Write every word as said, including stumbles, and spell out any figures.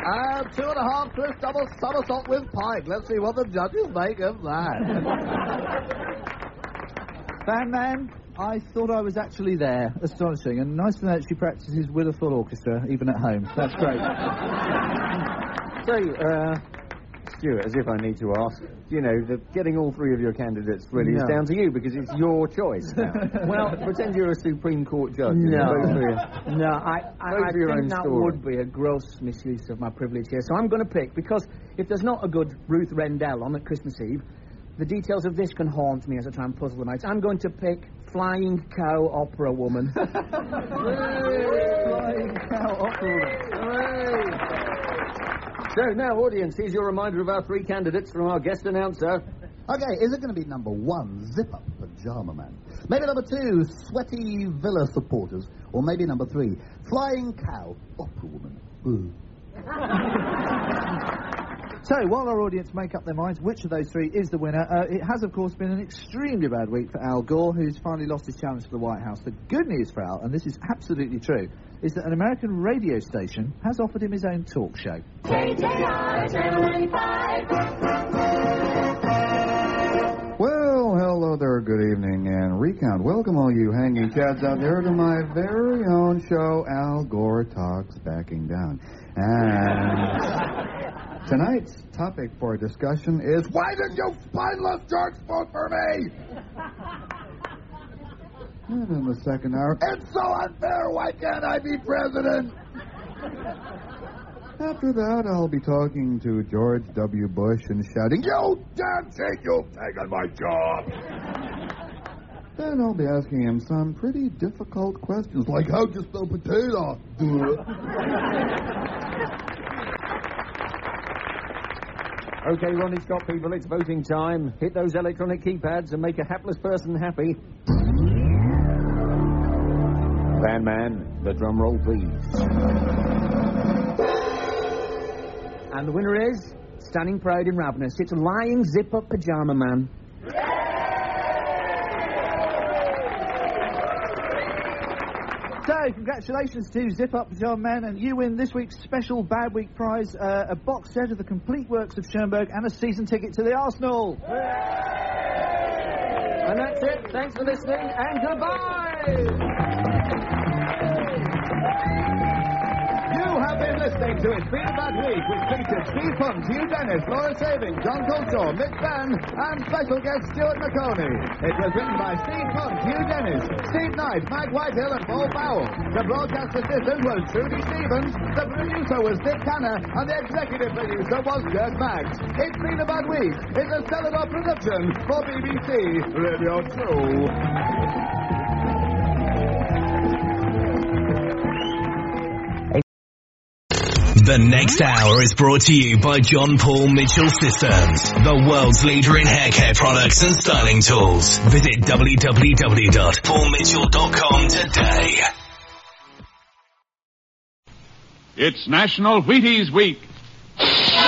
And two and a half twist double somersault with pike. Let's see what the judges make of that. Fan Man, I thought I was actually there. Astonishing. And nice to know that she practices with a full orchestra, even at home. That's great. So, uh... Stuart, as if I need to ask, you know, the, getting all three of your candidates really no. is down to you because it's your choice now. Well, pretend you're a Supreme Court judge. No, your, no, I, I, I think that story. would be a gross misuse of my privilege here. So I'm going to pick, because if there's not a good Ruth Rendell on at Christmas Eve, the details of this can haunt me as I try and puzzle them out. I'm going to pick Flying Cow Opera Woman. Flying Cow Opera Woman. So now, audience, here's your reminder of our three candidates from our guest announcer. Okay, is it going to be number one, Zip-Up Pajama Man? Maybe number two, Sweaty Villa Supporters? Or maybe number three, Flying Cow Opera Woman? Ooh. So, while our audience make up their minds which of those three is the winner, uh, it has, of course, been an extremely bad week for Al Gore, who's finally lost his challenge for the White House. The good news for Al, and this is absolutely true, is that an American radio station has offered him his own talk show. K J R Channel ninety-five. Well, hello there, good evening, and recount. Welcome all you hanging chads out there to my very own show, Al Gore Talks Backing Down. And tonight's topic for discussion is, why didn't you spineless jerks vote for me? And in the second hour, it's so unfair, why can't I be president? After that, I'll be talking to George W. Bush and shouting, you damn cheat, you've taken my job! Then I'll be asking him some pretty difficult questions, like, how'd you spell potato? Okay, Ronnie Scott, people, it's voting time. Hit those electronic keypads and make a hapless person happy. Van Man, the drum roll, please. And the winner is, standing proud and ravenous, it's Lying Zip-Up Pajama Man. So, congratulations to Zip Up Pajama Man, and you win this week's special Bad Week prize, uh, a box set of the complete works of Schoenberg and a season ticket to the Arsenal. And that's it. Thanks for listening, and goodbye! You have been listening to It's Been a Bad Week, which featured Steve Hunt, Hugh Dennis, Laura Saving, John Colshaw, Mick Vann, and special guest Stuart McConey. It was written by Steve Hunt, Hugh Dennis, Steve Knight, Mike Whitehill, and Paul Powell. The broadcast assistant was Trudy Stevens, the producer was Dick Tanner, and the executive producer was Dirk Maggs. It's Been a Bad Week is a Celador production for B B C Radio two. The next hour is brought to you by John Paul Mitchell Systems, the world's leader in hair care products and styling tools. Visit w w w dot paul mitchell dot com today. It's National Wheaties Week.